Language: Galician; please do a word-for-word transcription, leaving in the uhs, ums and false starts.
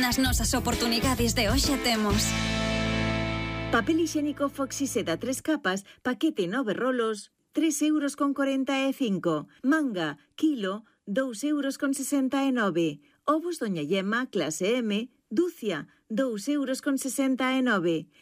As nosas oportunidades de hoxe temos papel higiénico Foxy-Seda tres capas, paquete nove rolos, tres euros con cuarenta e cinco. Manga, kilo, dous euros con sesenta e nove. Ovos Doña Yema, clase M, dúcia, dous euros con sesenta e nove.